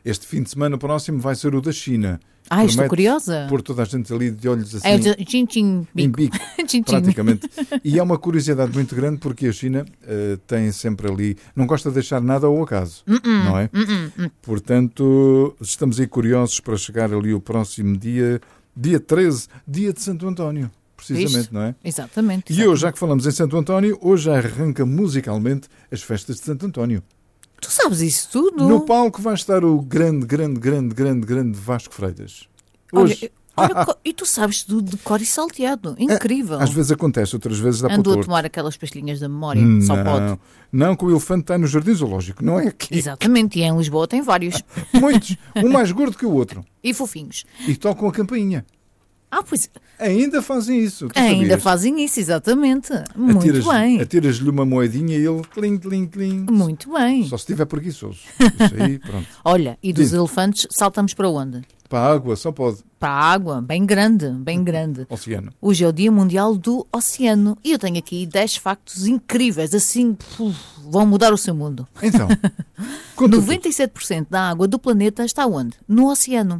Este fim de semana próximo vai ser o da China. Estou curiosa. Pôr toda a gente ali de olhos assim. Em bico, praticamente. E é uma curiosidade muito grande porque a China tem sempre ali... Não gosta de deixar nada ao acaso, não é? Portanto, estamos aí curiosos para chegar ali o próximo dia 13, dia de Santo António. Precisamente, não é? Exatamente. E hoje, já que falamos em Santo António, hoje arranca musicalmente as festas de Santo António. Tu sabes isso tudo? No palco vai estar o grande Vasco Freitas. Hoje. Olha, e tu sabes tudo de cor e salteado. Incrível. Às vezes acontece, outras vezes dá para o torto. Andou a tomar aquelas pastilhinhas da memória. Só pode. Não, que o elefante está no Jardim Zoológico, não é aqui. Exatamente, e em Lisboa tem vários. Muitos. Um mais gordo que o outro. E fofinhos. E tocam a campainha. Pois... Ainda fazem isso. Ainda fazem isso, exatamente. Muito bem. Atiras-lhe uma moedinha e ele... Cling, cling, cling. Muito bem. Só se estiver preguiçoso. Isso aí, pronto. Olha, e dos elefantes saltamos para onde? Para a água, só pode. Para a água, bem grande. Oceano. Hoje é o Dia Mundial do Oceano. E eu tenho aqui 10 factos incríveis, assim, vão mudar o seu mundo. Então, 97% da água do planeta está onde? No oceano.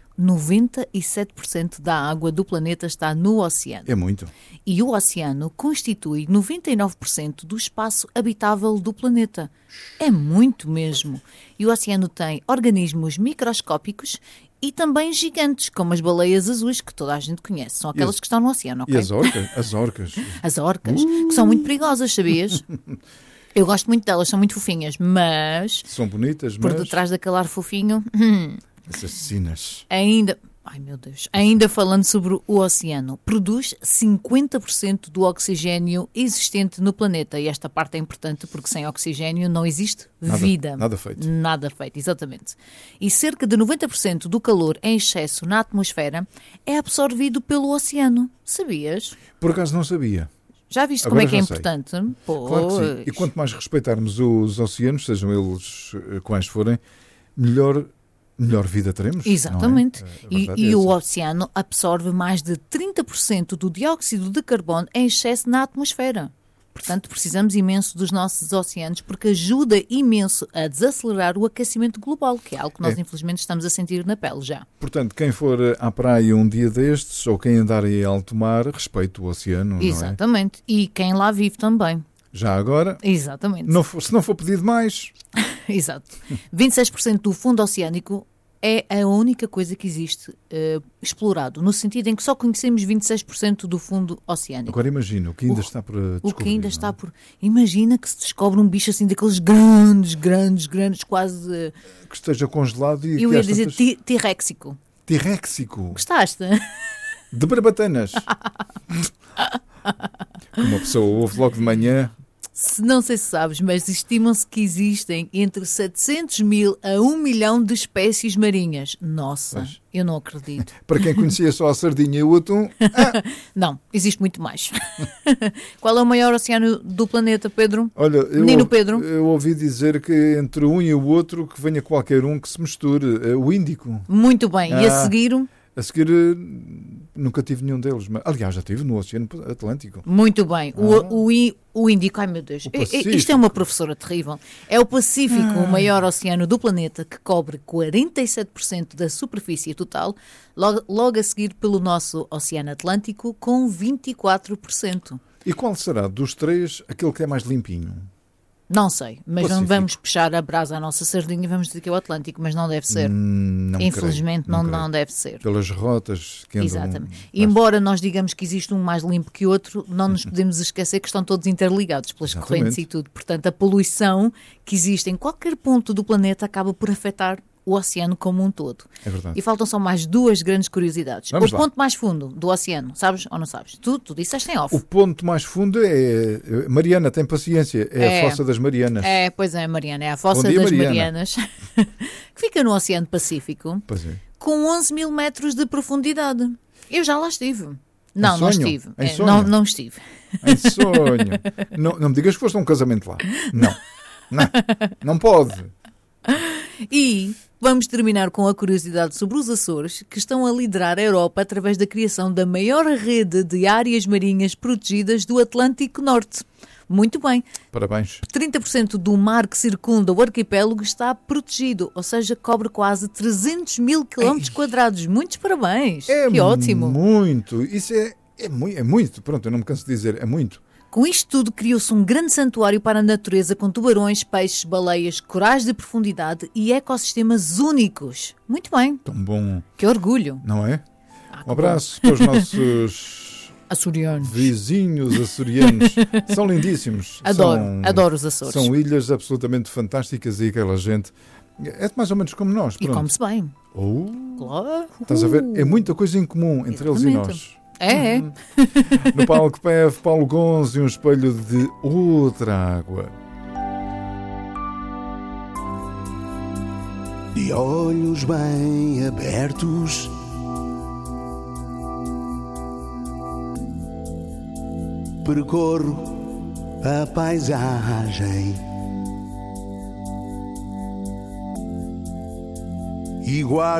97% da água do planeta está no oceano. É muito. E o oceano constitui 99% do espaço habitável do planeta. É muito mesmo. E o oceano tem organismos microscópicos e também gigantes, como as baleias azuis, que toda a gente conhece. São aquelas que estão no oceano, ok? E as orcas? As orcas. As orcas, que são muito perigosas, sabias? Eu gosto muito delas, são muito fofinhas, mas... São bonitas, por mas... detrás daquele ar fofinho... Assassinas. Ainda falando sobre o oceano, produz 50% do oxigênio existente no planeta. E esta parte é importante porque sem oxigênio não existe vida. Nada feito. Nada feito, exatamente. E cerca de 90% do calor em excesso na atmosfera é absorvido pelo oceano. Sabias? Por acaso não sabia. Já viste Agora como é que é já sei. importante? Claro que sim. E quanto mais respeitarmos os oceanos, sejam eles quais forem, melhor vida teremos. Exatamente. Não é? E o oceano absorve mais de 30% do dióxido de carbono em excesso na atmosfera. Portanto, precisamos imenso dos nossos oceanos porque ajuda imenso a desacelerar o aquecimento global, que é algo que nós infelizmente estamos a sentir na pele já. Portanto, quem for à praia um dia destes ou quem andar em alto mar, respeite o oceano. Exatamente. Não é? E quem lá vive também. Já agora, exatamente. Se não for pedido mais... Exato. 26% do fundo oceânico é a única coisa que existe explorado, no sentido em que só conhecemos 26% do fundo oceânico. Agora imagina, o que ainda está por descobrir. O que ainda está por... Imagina que se descobre um bicho assim daqueles grandes, quase... Que esteja congelado e... Eu ia dizer T-réxico. T-réxico? Gostaste? De barbatanas. Uma pessoa ouve logo de manhã... Não sei se sabes, mas estimam-se que existem entre 700 mil a 1 milhão de espécies marinhas. Nossa, pois. Eu não acredito. Para quem conhecia só a sardinha e o atum... Não, existe muito mais. Qual é o maior oceano do planeta, Pedro? Olha, Pedro? Eu ouvi dizer que entre um e o outro que venha qualquer um que se misture. O Índico. Muito bem. E a seguir... A seguir, nunca tive nenhum deles. Mas, aliás, já tive no Oceano Atlântico. Muito bem. O Índico, ai meu Deus, isto é uma professora terrível. É o Pacífico, o maior oceano do planeta, que cobre 47% da superfície total, logo a seguir pelo nosso Oceano Atlântico, com 24%. E qual será dos três aquele que é mais limpinho? Não sei, mas Pacífico. Não vamos puxar a brasa à nossa sardinha e vamos dizer que é o Atlântico, mas não deve ser. Infelizmente não deve ser. Pelas rotas que andam... Exatamente. Embora nós digamos que existe um mais limpo que outro, não nos podemos esquecer que estão todos interligados pelas correntes e tudo. Portanto, a poluição que existe em qualquer ponto do planeta acaba por afetar o oceano como um todo. É verdade. E faltam só mais duas grandes curiosidades. Vamos o lá. ponto mais fundo do oceano, sabes ou não sabes? Tu disseste em off. O ponto mais fundo é... Mariana, tem paciência. É a Fossa das Marianas. Pois é, Mariana. É a Fossa das Marianas. Que fica no Oceano Pacífico. Pois é. Com 11 mil metros de profundidade. Eu já lá estive. Não estive. Em sonho? Não estive. Em sonho. Não me digas que foste a um casamento lá. Não pode. E vamos terminar com a curiosidade sobre os Açores, que estão a liderar a Europa através da criação da maior rede de áreas marinhas protegidas do Atlântico Norte. Muito bem. Parabéns. 30% do mar que circunda o arquipélago está protegido, ou seja, cobre quase 300 mil quilómetros quadrados. Muitos parabéns. Que ótimo. Muito. Isso é muito. Pronto, eu não me canso de dizer. É muito. Com isto tudo, criou-se um grande santuário para a natureza com tubarões, peixes, baleias, corais de profundidade e ecossistemas únicos. Muito bem. Tão bom. Que orgulho. Não é? Um abraço para os nossos açorianos. Vizinhos açorianos. São lindíssimos. Adoro os Açores. São ilhas absolutamente fantásticas e aquela gente é mais ou menos como nós. Pronto. E come-se bem. Claro. Estás a ver? É muita coisa em comum entre eles e nós. É. No palco PF, Paulo Gonzo e um espelho de outra água. De olhos bem abertos, percorro a paisagem e guardo